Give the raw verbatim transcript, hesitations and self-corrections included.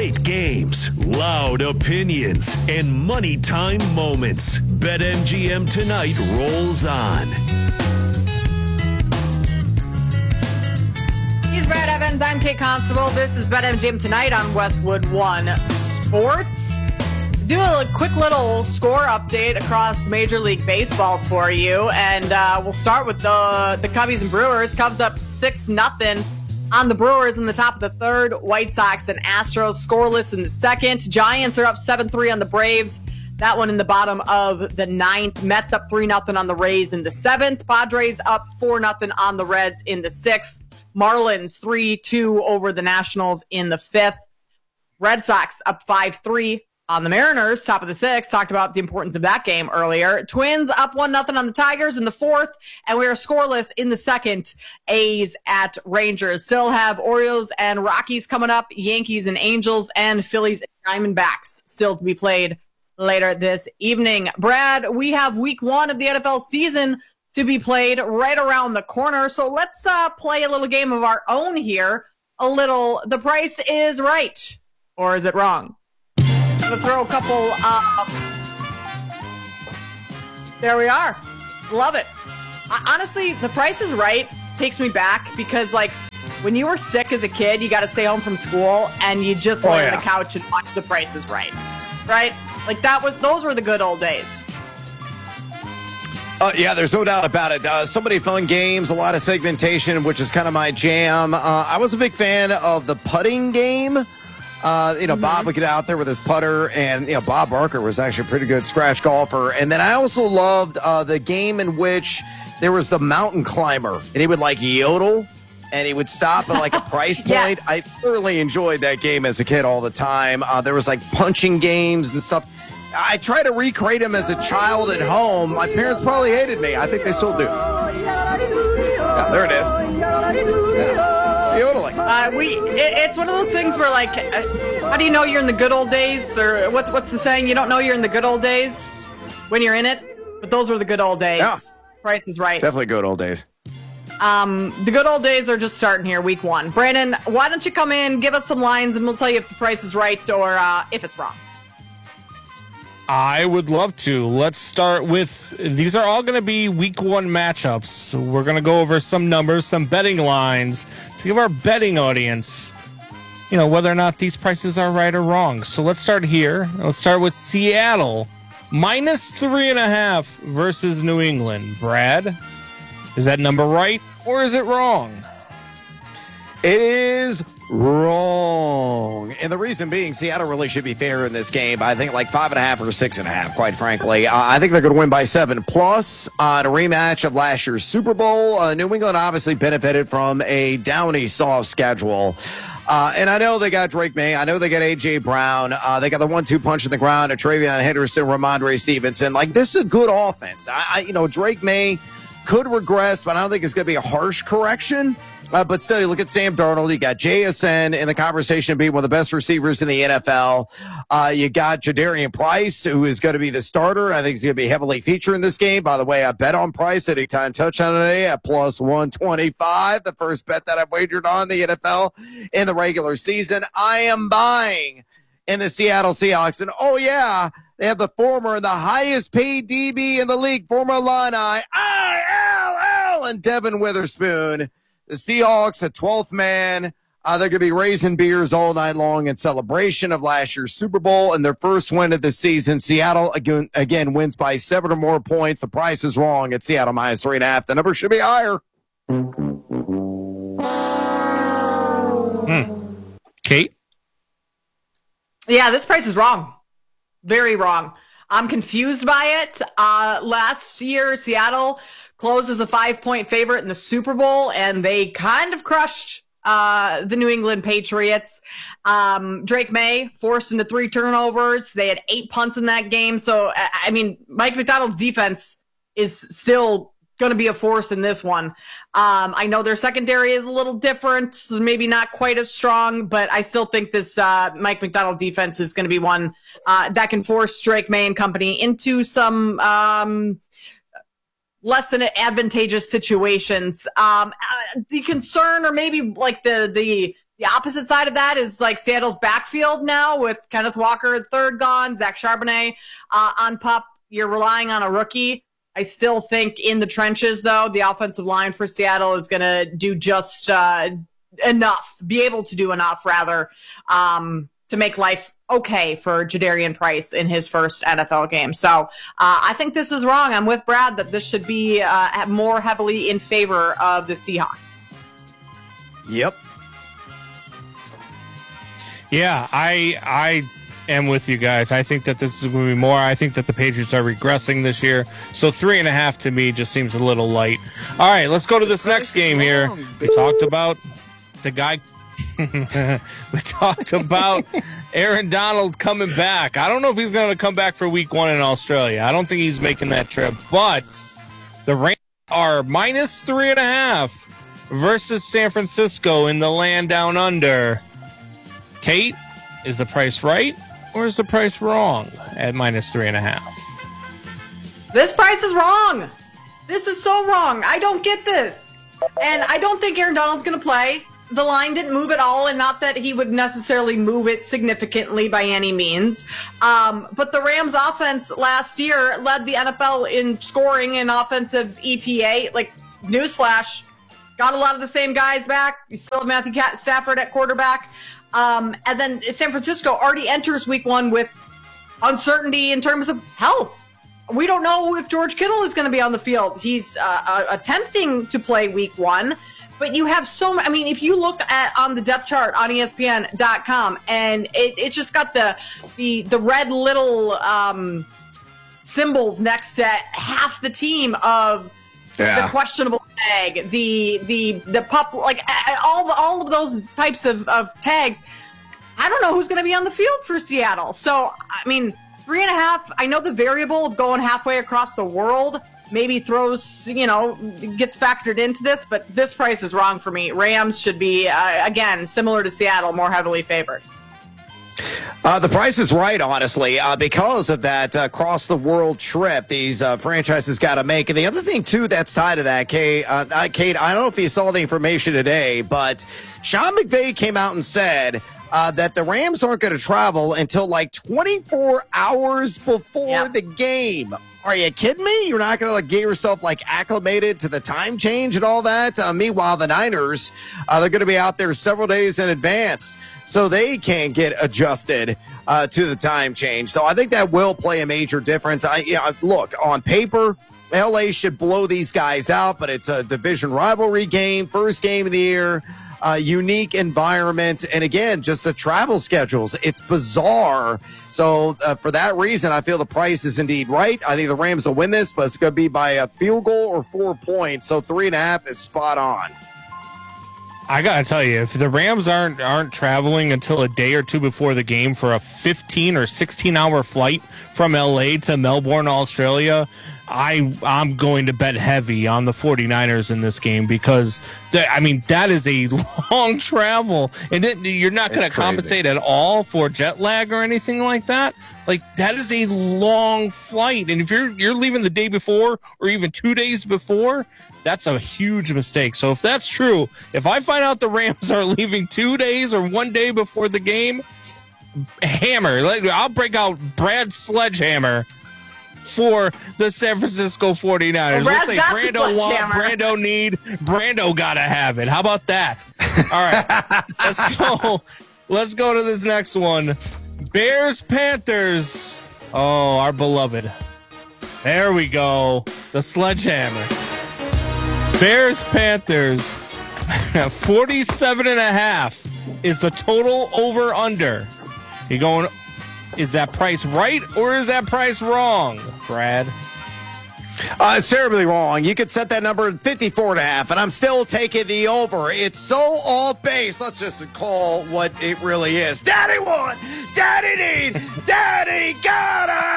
Great games, loud opinions, and money time moments. BetMGM Tonight rolls on. He's Brad Evans. I'm Kate Constable. This is BetMGM Tonight on Westwood One Sports. Do a quick little score update across Major League Baseball for you, and uh, we'll start with the the Cubbies and Brewers. Cubs up six nothing on the Brewers in the top of the third. White Sox and Astros scoreless in the second. Giants are up seven three on the Braves. That one in the bottom of the ninth. Mets up three nothing on the Rays in the seventh. Padres up four nothing on the Reds in the sixth. Marlins three two over the Nationals in the fifth. Red Sox up five three on the Mariners, top of the sixth. Talked about the importance of that game earlier. Twins up one nothing on the Tigers in the fourth, and we are scoreless in the second. A's at Rangers. Still have Orioles and Rockies coming up, Yankees and Angels, and Phillies and Diamondbacks still to be played later this evening. Brad, we have week one of the N F L season to be played right around the corner, so let's uh, play a little game of our own here. A little, The Price is Right, or is it wrong? I'm going to throw a couple, uh, there we are. Love it. I, honestly, The Price is Right takes me back because, like, when you were sick as a kid, you got to stay home from school and you just Oh, lay yeah. on the couch and watch The Price is Right. Right? Like, that was, those were the good old days. Uh, yeah, there's no doubt about it. Uh, so many fun games, a lot of segmentation, which is kind of my jam. Uh, I was a big fan of the putting game. Uh, you know, mm-hmm. Bob would get out there with his putter, and, you know, Bob Barker was actually a pretty good scratch golfer. And then I also loved uh, the game in which there was the mountain climber, and he would, like, yodel, and he would stop at, like, a price point. Yes. I thoroughly enjoyed that game as a kid all the time. Uh, there was, like, punching games and stuff. I tried to recreate him as a child at home. My parents probably hated me. I think they still do. Yeah, there it is. Yeah. Yodeling. Uh, we, it, it's one of those things where, like, uh, how do you know you're in the good old days? Or what's what's the saying? You don't know you're in the good old days when you're in it. But those were the good old days. Yeah. Price is Right. Definitely good old days. Um, the good old days are just starting here, week one. Brandon, why don't you come in, give us some lines, and we'll tell you if the price is right or uh, if it's wrong. I would love to. Let's start with, these are all going to be week one matchups. We're going to go over some numbers, some betting lines to give our betting audience, you know, whether or not these prices are right or wrong. So let's start here. Let's start with Seattle, minus three and a half versus New England. Brad, is that number right or is it wrong? It is wrong. And the reason being, Seattle really should be fair in this game. I think like five and a half or six and a half, quite frankly. Uh, I think they're going to win by seven. Plus, uh, a rematch of last year's Super Bowl. Uh, New England obviously benefited from a downy soft schedule. Uh, and I know they got Drake May. I know they got A J. Brown. Uh, they got the one two punch in the ground of Travion Henderson, Ramondre Stevenson. Like, this is a good offense. I, I you know, Drake May could regress, but I don't think it's going to be a harsh correction. Uh, but still, you look at Sam Darnold. You got J S N in the conversation of being one of the best receivers in the N F L. Uh, you got Jadarian Price, who is going to be the starter. I think he's going to be heavily featured in this game. By the way, I bet on Price at anytime touchdown today at plus one twenty-five. The first bet that I've wagered on the N F L in the regular season. I am buying in the Seattle Seahawks. And, oh, yeah, they have the former and the highest paid D B in the league, former Illini, I L L, and Devin Witherspoon. The Seahawks, a twelfth man, uh, they're going to be raising beers all night long in celebration of last year's Super Bowl and their first win of the season. Seattle, again, again wins by seven or more points. The price is wrong at Seattle minus three and a half. The number should be higher. Hmm. Kate? Yeah, this price is wrong. Very wrong. I'm confused by it. Uh, last year, Seattle closed as a five-point favorite in the Super Bowl, and they kind of crushed uh, the New England Patriots. Um, Drake May forced into three turnovers. They had eight punts in that game. So, I mean, Mike McDonald's defense is still going to be a force in this one. Um, I know their secondary is a little different, so maybe not quite as strong, but I still think this uh, Mike McDonald defense is going to be one uh, that can force Drake May and company into some um, less than advantageous situations. Um, uh, the concern, or maybe like the the The opposite side of that is like Seattle's backfield now with Kenneth Walker at third gone, Zach Charbonnet uh, on pup. You're relying on a rookie. I still think in the trenches, though, the offensive line for Seattle is going to do just uh, enough, be able to do enough, rather, um, to make life okay for Jadarian Price in his first N F L game. So uh, I think this is wrong. I'm with Brad that this should be uh, more heavily in favor of the Seahawks. Yep. Yeah, I I am with you guys. I think that this is going to be more. I think that the Patriots are regressing this year. So three and a half to me just seems a little light. All right, let's go to this next game here. We talked about the guy. we talked about Aaron Donald coming back. I don't know if he's going to come back for week one in Australia. I don't think he's making that trip. But the Rams are minus three and a half versus San Francisco in the land down under. Kate, is the price right or is the price wrong at minus three and a half? This price is wrong. This is so wrong. I don't get this. And I don't think Aaron Donald's going to play. The line didn't move at all, and not that he would necessarily move it significantly by any means. Um, but the Rams offense last year led the N F L in scoring and offensive E P A. Like, newsflash, got a lot of the same guys back. You still have Matthew Stafford at quarterback. Um, and then San Francisco already enters week one with uncertainty in terms of health. We don't know if George Kittle is going to be on the field. He's uh, uh, attempting to play week one, but you have so many. I mean, if you look at on the depth chart on E S P N dot com, and it, it's just got the the the red little um, symbols next to half the team of yeah. the questionable tag, the the the pup, like all the, all of those types of, of tags. I don't know who's going to be on the field for Seattle. So, I mean, three and a half, I know the variable of going halfway across the world maybe throws, you know, gets factored into this, but this price is wrong for me. Rams should be, uh, again, similar to Seattle, more heavily favored. Uh, the price is right, honestly, uh, because of that uh, cross-the-world trip these uh, franchises got to make. And the other thing, too, that's tied to that, Kate, uh, uh, Kate, I don't know if you saw the information today, but Sean McVay came out and said uh, that the Rams aren't going to travel until like twenty-four hours before yep. the game. Are you kidding me? You're not going to like get yourself like acclimated to the time change and all that? Uh, meanwhile, the Niners, uh, they're going to be out there several days in advance, so they can't get adjusted uh, to the time change. So I think that will play a major difference. I, you know, look, on paper, L A should blow these guys out, but it's a division rivalry game, first game of the year, uh, unique environment, and again, just the travel schedules. It's bizarre. So uh, for that reason, I feel the price is indeed right. I think the Rams will win this, but it's going to be by a field goal or four points. So three and a half is spot on. I gotta tell you, if the Rams aren't aren't traveling until a day or two before the game for a fifteen or sixteen hour flight from L A to Melbourne, Australia, I I'm going to bet heavy on the 49ers in this game because the, I mean that is a long travel, and it, you're not going to compensate at all for jet lag or anything like that. Like that is a long flight, and if you're you're leaving the day before or even two days before, that's a huge mistake. So if that's true, if I find out the Rams are leaving two days or one day before the game, hammer. I'll break out Brad's sledgehammer for the San Francisco 49ers. Well, Let's say Brando want, Brando need, Brando got to have it. How about that? All right, let's go. Let's go to this next one. Bears, Panthers. Oh, our beloved. There we go. The sledgehammer. Bears, Panthers. forty-seven and a half is the total over under. You going, is that price right or is that price wrong, Brad? Uh, it's terribly wrong. You could set that number at fifty-four and a half, and I'm still taking the over. It's so off base. Let's just call what it really is. Daddy won. Daddy need. Daddy gotta.